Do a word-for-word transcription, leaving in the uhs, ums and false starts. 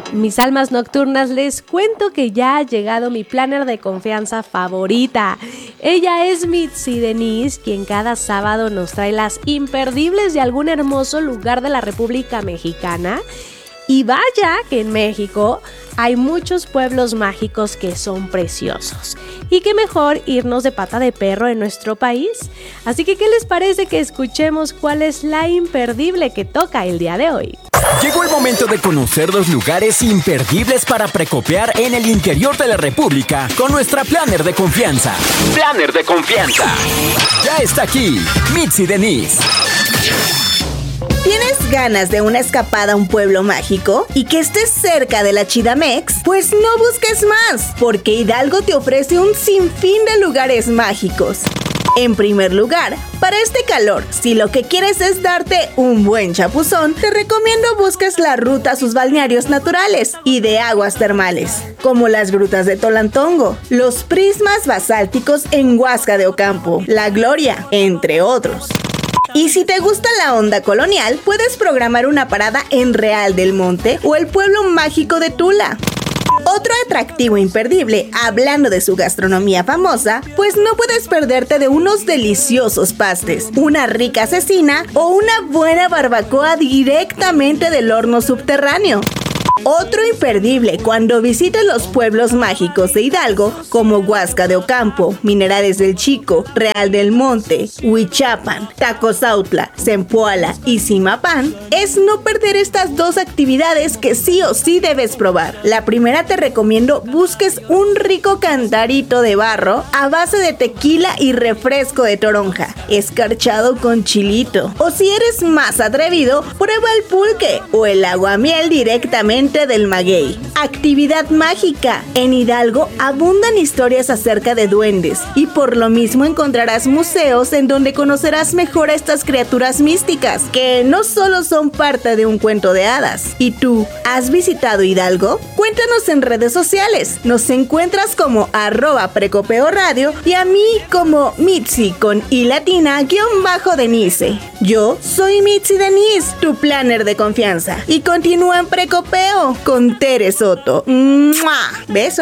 Mis almas nocturnas, les cuento que ya ha llegado mi planner de confianza favorita. Ella es Mitzi Denise, quien cada sábado nos trae las imperdibles de algún hermoso lugar de la República Mexicana. Y vaya que en México hay muchos pueblos mágicos que son preciosos. Y qué mejor irnos de pata de perro en nuestro país. Así que, ¿qué les parece que escuchemos cuál es la imperdible que toca el día de hoy? Llegó el momento de conocer los lugares imperdibles para precopear en el interior de la República con nuestra planner de confianza. Planner de confianza. Ya está aquí, Mitzi Denise. ¿Tienes ganas de una escapada a un pueblo mágico y que estés cerca de la Chidamex? Pues no busques más, porque Hidalgo te ofrece un sinfín de lugares mágicos. En primer lugar, para este calor, si lo que quieres es darte un buen chapuzón, te recomiendo busques la ruta a sus balnearios naturales y de aguas termales, como las grutas de Tolantongo, los prismas basálticos en Huasca de Ocampo, La Gloria, entre otros. Y si te gusta la onda colonial, puedes programar una parada en Real del Monte o el pueblo mágico de Tula. Otro atractivo imperdible, hablando de su gastronomía famosa, pues no puedes perderte de unos deliciosos pastes, una rica cecina o una buena barbacoa directamente del horno subterráneo. Otro imperdible cuando visites los pueblos mágicos de Hidalgo, como Huasca de Ocampo, Minerales del Chico, Real del Monte, Huichapan, Tacozautla, Zempoala y Zimapán, es no perder estas dos actividades que sí o sí debes probar. La primera, te recomiendo busques un rico cantarito de barro a base de tequila y refresco de toronja, escarchado con chilito. O si eres más atrevido, prueba el pulque o el aguamiel directamente del maguey. Actividad mágica. En Hidalgo abundan historias acerca de duendes y por lo mismo encontrarás museos en donde conocerás mejor a estas criaturas místicas que no solo son parte de un cuento de hadas. ¿Y tú, has visitado Hidalgo? Cuéntanos en redes sociales. Nos encuentras como arroba precopeo radio y a mí como Mitzi con i latina guión bajo Denise. Yo soy Mitzi Denise, tu planner de confianza, y continúa en Precopeo con Tere Soto. ¡Mua! Besos.